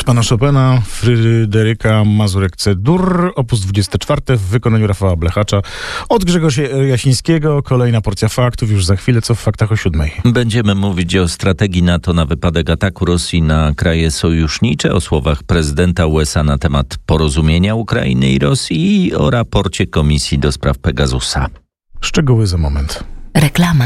pana Chopina, Fryderyka Mazurek-Dur, opus 24 w wykonaniu Rafała Blechacza. Od Grzegorza Jasińskiego kolejna porcja faktów już za chwilę, co w faktach o 7. Będziemy mówić o strategii NATO na wypadek ataku Rosji na kraje sojusznicze, o słowach prezydenta USA na temat porozumienia Ukrainy i Rosji i o raporcie Komisji do spraw Pegasusa. Szczegóły za moment. Reklama.